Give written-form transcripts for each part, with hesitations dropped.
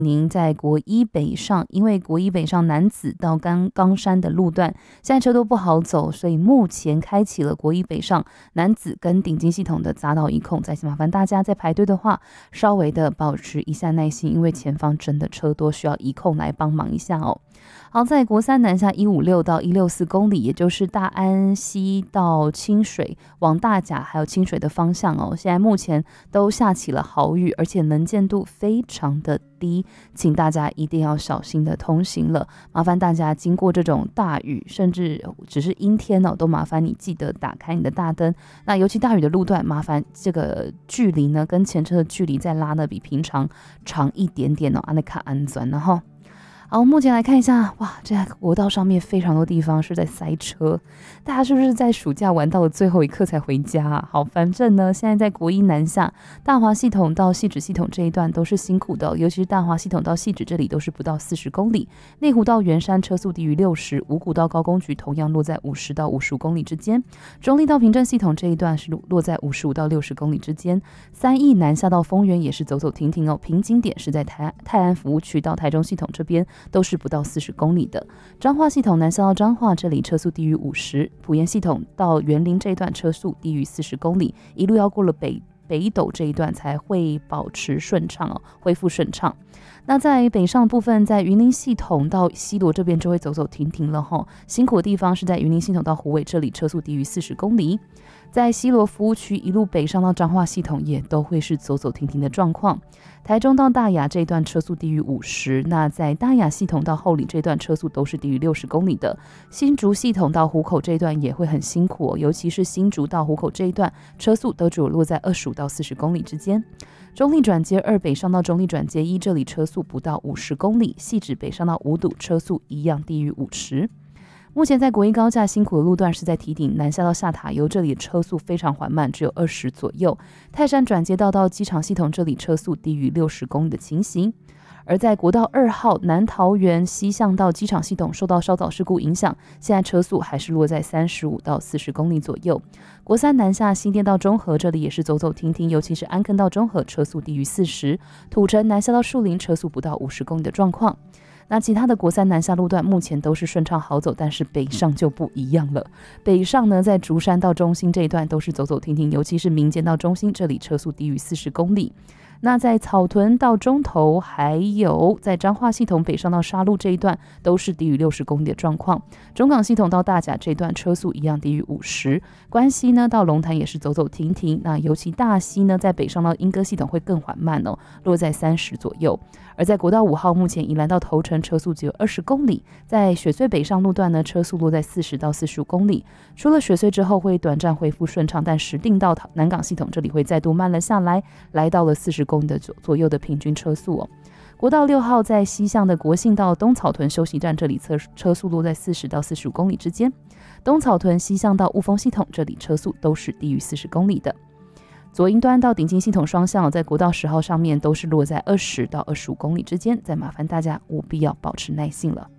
您在国一北上，因为国一北上楠梓到冈山的路段，现在车都不好走，所以目前开启了国一北上楠梓跟顶金系统的匝道一控。再次麻烦大家在排队的话，稍微的保持一下耐心，因为前方真的车多，需要一控来帮忙一下哦。好，在国三南下156到164公里，也就是大安西到清水往大甲还有清水的方向哦，现在目前都下起了豪雨，而且能见度非常的低，请大家一定要小心的通行了。麻烦大家经过这种大雨，甚至只是阴天哦，都麻烦你记得打开你的大灯。那尤其大雨的路段，麻烦这个距离呢跟前车的距离再拉的比平常长一点点哦，安内卡安全然后。好，目前来看一下，哇，这国道上面非常多地方是在塞车，大家是不是在暑假玩到了最后一刻才回家啊？好，反正呢，现在在国一南下大华系统到汐止系统这一段都是辛苦的，尤其是大华系统到汐止这里都是不到40公里，内湖到圆山车速低于60，五股到高工局同样落在50到55公里之间，中立到平镇系统这一段是落在55到60公里之间，三义南下到丰原也是走走停停哦，瓶颈点是在泰安服务区到台中系统这边。都是不到40公里的。彰化系统南下到彰化这里车速低于50，埔盐系统到园林这一段车速低于40公里，一路要过了北斗这一段才会保持顺畅哦，恢复顺畅。那在北上部分，在云林系统到西螺这边就会走走停停了齁，辛苦的地方是在云林系统到虎尾这里车速低于40公里。在西螺服务区一路北上到彰化系统也都会是走走停停的状况。台中到大雅这一段车速低于50，那在大雅系统到后里这一段车速都是低于60公里的。新竹系统到湖口这一段也会很辛苦哦，尤其是新竹到湖口这一段车速都只有落在25到40公里之间。中立转接2北上到中立转接1，这里车速不到50公里，汐止北上到五堵车速一样低于50。目前在国一高架辛苦的路段是在堤顶南下到下塔油，这里车速非常缓慢，只有20左右。泰山转接道到机场系统这里车速低于60公里的情形。而在国道2号南桃园西向到机场系统受到稍早事故影响，现在车速还是落在35到40公里左右。国三南下新店到中和这里也是走走停停，尤其是安坑到中和车速低于40，土城南下到树林车速不到50公里的状况。那其他的国三南下路段目前都是顺畅好走，但是北上就不一样了。北上呢，在竹山到中心这一段都是走走停停，尤其是民间到中心这里车速低于40公里。那在草屯到中投，还有在彰化系统北上到沙鹿这一段都是低于60公里的状况。中港系统到大甲这一段车速一样低于50。关西呢到龙潭也是走走停停，那尤其大溪呢在北上到莺歌系统会更缓慢哦，落在30左右。而在国道5号目前宜兰到头城车速只有20公里，在雪隧北上路段呢车速落在40到45公里。除了雪隧之后会短暂恢复顺畅，但石碇到南港系统这里会再度慢了下来，来到了40公里的左右的平均车速哦。国道6号在西向的国信到东草屯休息站这里车速落在40到45公里之间，东草屯西向到雾峰系统这里车速都是低于40公里的。左营端到顶金系统双向在国道10号上面都是落在20到25公里之间，再麻烦大家务必要保持耐性了。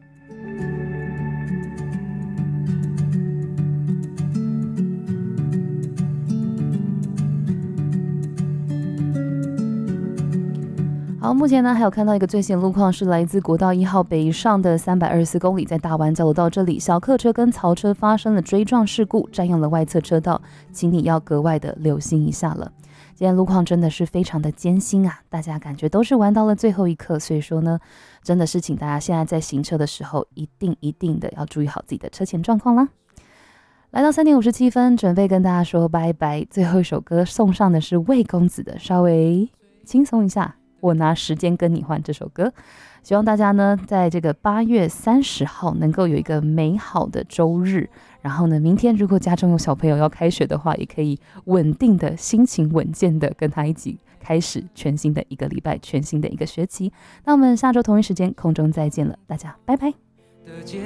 好，目前呢还有看到一个最新路况是来自国道1号北上的324公里，在大湾交流道这里，小客车跟槽车发生了追撞事故，占用了外侧车道，请你要格外的留心一下了。今天路况真的是非常的艰辛啊，大家感觉都是玩到了最后一刻，所以说呢，真的是请大家现在在行车的时候，一定的要注意好自己的车前状况啦。来到3点57分，准备跟大家说拜拜。最后一首歌送上的是魏公子的，稍微轻松一下。我拿时间跟你换这首歌，希望大家呢在这个8月30号能够有一个美好的周日，然后呢明天如果家中有小朋友要开学的话，也可以稳定的心情稳健的跟他一起开始全新的一个礼拜，全新的一个学期。那我们下周同一时间空中再见了，大家拜拜。